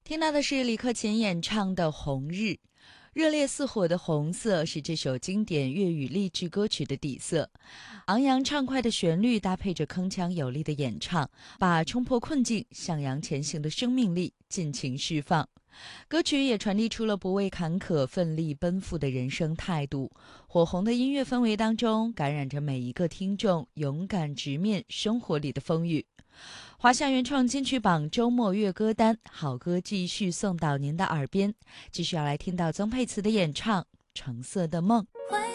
听到的是李克勤演唱的《红日》，热烈似火的红色是这首经典粤语励志歌曲的底色，昂扬畅快的旋律搭配着铿锵有力的演唱，把冲破困境、向阳前行的生命力尽情释放。歌曲也传递出了不畏坎坷、奋力奔赴的人生态度。火红的音乐氛围当中，感染着每一个听众，勇敢直面生活里的风雨。华夏原创金曲榜周末乐歌单，好歌继续送到您的耳边。继续要来听到曾沛慈的演唱《橙色的梦》。